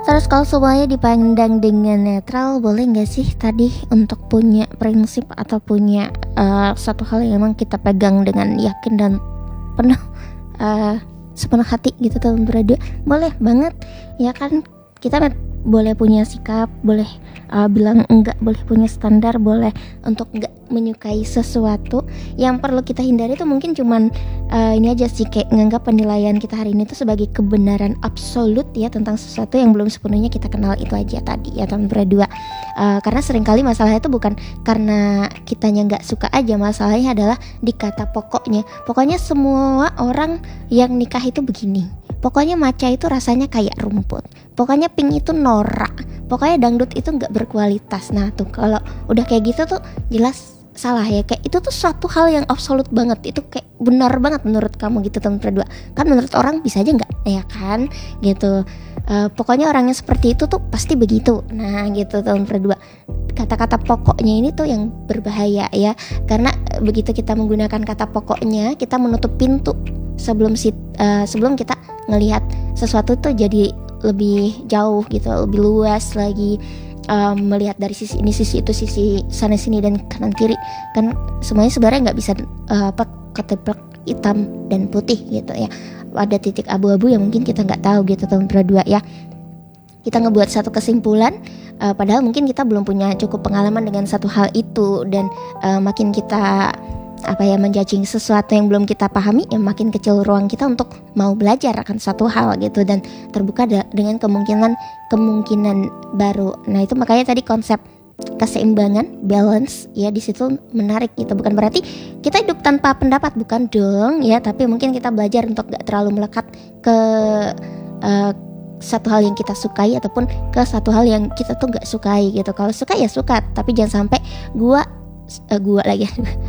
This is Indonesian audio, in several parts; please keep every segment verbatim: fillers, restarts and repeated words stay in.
Terus kalau semuanya dipandang dengan netral, boleh nggak sih tadi untuk punya prinsip atau punya uh, satu hal yang memang kita pegang dengan yakin dan penuh uh, sepenuh hati gitu teman berdua? Boleh banget ya kan, kita boleh punya sikap, boleh uh, bilang enggak, boleh punya standar, boleh untuk enggak menyukai sesuatu. Yang perlu kita hindari itu mungkin cuman uh, ini aja sih, kayak nganggap penilaian kita hari ini tuh sebagai kebenaran absolut ya tentang sesuatu yang belum sepenuhnya kita kenal. Itu aja tadi ya teman berdua. Uh, karena seringkali masalahnya itu bukan karena kitanya nggak suka aja, masalahnya adalah di kata pokoknya. Pokoknya semua orang yang nikah itu begini, pokoknya maca itu rasanya kayak rumput, pokoknya pink itu norak, pokoknya dangdut itu nggak berkualitas. Nah tuh kalau udah kayak gitu tuh jelas salah ya. Kayak itu tuh suatu hal yang absolut banget, itu kayak benar banget menurut kamu gitu teman berdua. Kan menurut orang bisa aja nggak ya kan gitu. Uh, pokoknya orangnya seperti itu tuh pasti begitu. Nah gitu teman berdua. Kata-kata pokoknya ini tuh yang berbahaya ya, karena begitu kita menggunakan kata pokoknya, kita menutup pintu sebelum si, uh, sebelum kita ngelihat sesuatu tuh jadi lebih jauh gitu, lebih luas lagi, um, melihat dari sisi ini, sisi itu, sisi sana sini dan kanan kiri. Kan semuanya sebenarnya nggak bisa uh, apa keteplak hitam dan putih gitu ya. Ada titik abu-abu yang mungkin kita nggak tahu gitu teman berdua ya. Kita ngebuat satu kesimpulan, uh, padahal mungkin kita belum punya cukup pengalaman dengan satu hal itu, dan uh, makin kita apa ya menjudging sesuatu yang belum kita pahami, ya makin kecil ruang kita untuk mau belajar akan satu hal gitu, dan terbuka da- dengan kemungkinan kemungkinan baru. Nah itu makanya tadi konsep keseimbangan, balance ya di situ menarik gitu. Bukan berarti kita hidup tanpa pendapat, bukan dong ya, tapi mungkin kita belajar untuk gak terlalu melekat ke uh, satu hal yang kita sukai ataupun ke satu hal yang kita tuh gak sukai gitu. Kalau suka ya suka, tapi jangan sampai gua uh, gua lagi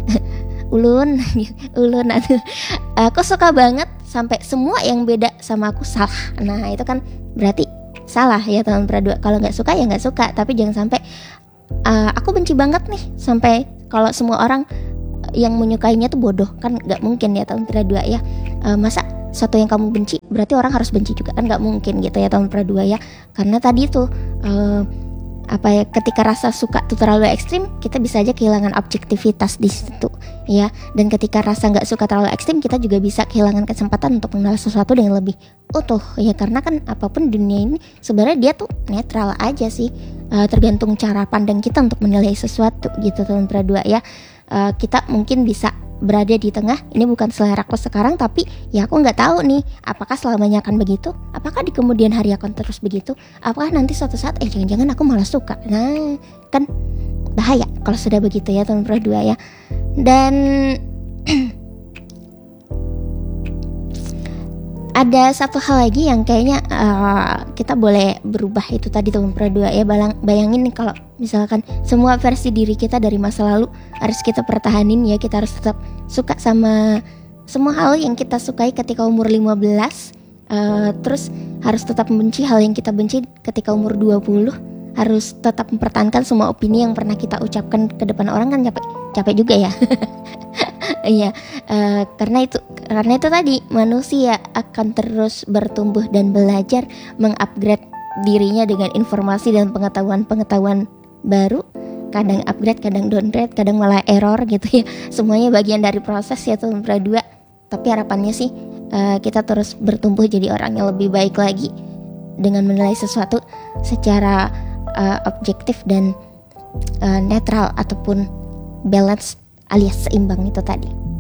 ulun ulun aduh aku suka banget sampai semua yang beda sama aku salah. Nah itu kan berarti salah ya teman berdua. Kalau nggak suka ya nggak suka, tapi jangan sampai uh, aku benci banget nih sampai kalau semua orang yang menyukainya tuh bodoh. Kan nggak mungkin ya teman berdua ya. Uh, masa satu yang kamu benci berarti orang harus benci juga, kan nggak mungkin gitu ya teman berdua ya. Karena tadi tuh uh, apa ya, ketika rasa suka tuh terlalu ekstrim, kita bisa aja kehilangan objektivitas di situ ya. Dan ketika rasa nggak suka terlalu ekstrim, kita juga bisa kehilangan kesempatan untuk mengenal sesuatu dengan lebih utuh ya. Karena kan apapun dunia ini sebenarnya dia tuh netral aja sih, uh, tergantung cara pandang kita untuk menilai sesuatu gitu teman berdua ya. Uh, kita mungkin bisa berada di tengah, ini bukan selera aku sekarang, tapi ya aku nggak tahu nih apakah selamanya akan begitu, apakah di kemudian hari akan terus begitu, apakah nanti suatu saat eh jangan-jangan aku malah suka. Nah kan bahaya kalau sudah begitu ya teman berdua ya. Dan ada satu hal lagi yang kayaknya uh, kita boleh berubah, itu tadi teman berdua ya. Balang, bayangin nih kalau misalkan semua versi diri kita dari masa lalu harus kita pertahanin ya. Kita harus tetap suka sama semua hal yang kita sukai ketika umur lima belas, uh, terus harus tetap membenci hal yang kita benci ketika umur dua puluh. Harus tetap mempertahankan semua opini yang pernah kita ucapkan ke depan orang, kan capek capek juga ya. Iya, uh, karena itu karena itu tadi manusia akan terus bertumbuh dan belajar mengupgrade dirinya dengan informasi dan pengetahuan-pengetahuan baru. Kadang upgrade, kadang downgrade, kadang malah error gitu ya. Semuanya bagian dari proses ya teman berdua. Tapi harapannya sih uh, kita terus bertumbuh jadi orang yang lebih baik lagi dengan menilai sesuatu secara uh, objektif dan uh, netral ataupun balance alias seimbang itu tadi.